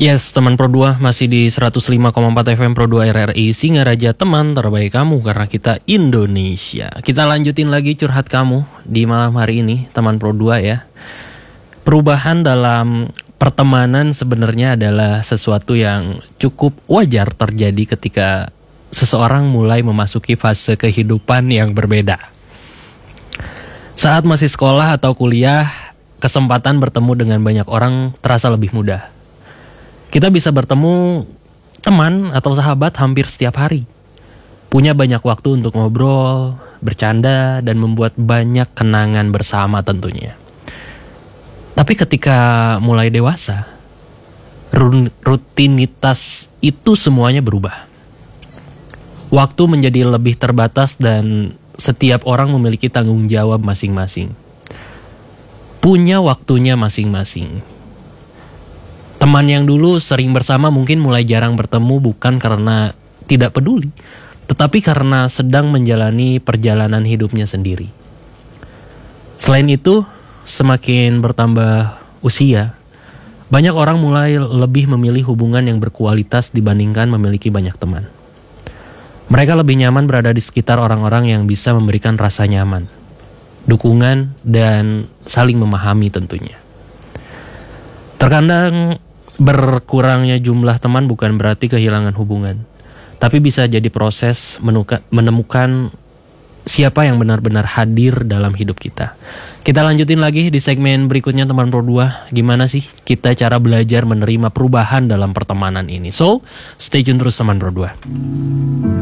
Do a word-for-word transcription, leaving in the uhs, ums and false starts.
Yes, teman Pro dua masih di seratus lima koma empat F M Pro dua R R I Singaraja, teman terbaik kamu karena kita Indonesia. Kita lanjutin lagi curhat kamu di malam hari ini, teman Pro dua ya. Perubahan dalam pertemanan sebenarnya adalah sesuatu yang cukup wajar terjadi ketika seseorang mulai memasuki fase kehidupan yang berbeda. Saat masih sekolah atau kuliah, kesempatan bertemu dengan banyak orang terasa lebih mudah. Kita bisa bertemu teman atau sahabat hampir setiap hari. Punya banyak waktu untuk ngobrol, bercanda, dan membuat banyak kenangan bersama tentunya. Tapi ketika mulai dewasa, rutinitas itu semuanya berubah. Waktu menjadi lebih terbatas dan setiap orang memiliki tanggung jawab masing-masing. Punya waktunya masing-masing. Teman yang dulu sering bersama mungkin mulai jarang bertemu bukan karena tidak peduli, tetapi karena sedang menjalani perjalanan hidupnya sendiri. Selain itu, semakin bertambah usia, banyak orang mulai lebih memilih hubungan yang berkualitas dibandingkan memiliki banyak teman. Mereka lebih nyaman berada di sekitar orang-orang yang bisa memberikan rasa nyaman, dukungan, dan saling memahami tentunya. Terkadang berkurangnya jumlah teman bukan berarti kehilangan hubungan, tapi bisa jadi proses menuka, menemukan siapa yang benar-benar hadir dalam hidup kita. Kita lanjutin lagi di segmen berikutnya teman Pro dua. Gimana sih kita cara belajar menerima perubahan dalam pertemanan ini? So, stay tune terus teman Pro dua.